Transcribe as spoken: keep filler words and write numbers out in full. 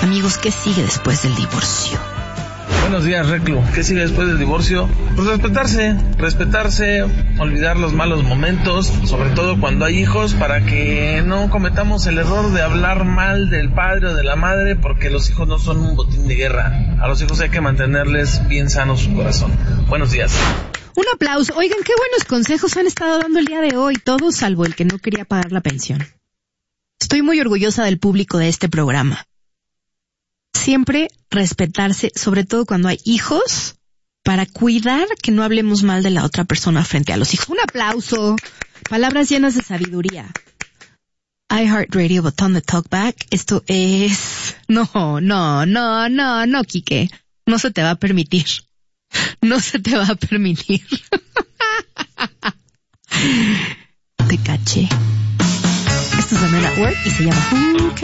Amigos, ¿qué sigue después del divorcio? Buenos días, Reclu. ¿Qué sigue después del divorcio? Pues respetarse, respetarse, olvidar los malos momentos, sobre todo cuando hay hijos, para que no cometamos el error de hablar mal del padre o de la madre, porque los hijos no son un botín de guerra. A los hijos hay que mantenerles bien sano su corazón. Buenos días. Un aplauso. Oigan, qué buenos consejos han estado dando el día de hoy, todos salvo el que no quería pagar la pensión. Estoy muy orgullosa del público de este programa. Siempre respetarse, sobre todo cuando hay hijos, para cuidar que no hablemos mal de la otra persona frente a los hijos. Un aplauso. Palabras llenas de sabiduría. iHeartRadio, botón de talkback. Esto es... No, no, no, no, no, Quique. No se te va a permitir. No se te va a permitir. Te caché. Esto es The Men at Work y se llama Who